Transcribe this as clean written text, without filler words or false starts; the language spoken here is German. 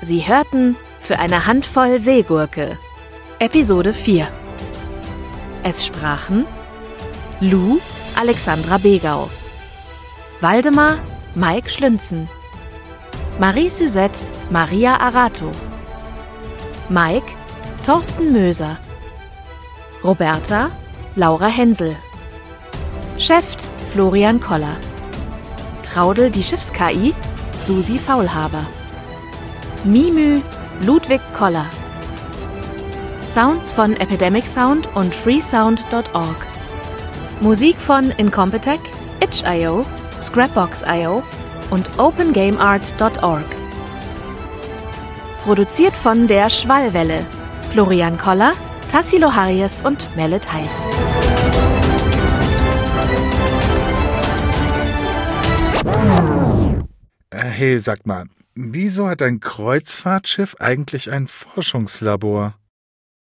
Sie hörten Für eine Handvoll Seegurke, Episode 4. Es sprachen Lou, Alexandra Begau, Waldemar, Mike Schlünzen, Marie Suzette, Maria Arato, Mike, Thorsten Möser, Roberta, Laura Hensel, Chef, Florian Koller, Traudel, die Schiffs-KI, Susi Faulhaber, Mimü, Ludwig Koller, Sounds von Epidemic Sound und freesound.org, Musik von Incompetech, itch.io, Scrapbox.io und opengameart.org. Produziert von der Schwallwelle, Florian Koller, Tassilo Harries und Melle Teich. Hey, sag mal, wieso hat ein Kreuzfahrtschiff eigentlich ein Forschungslabor?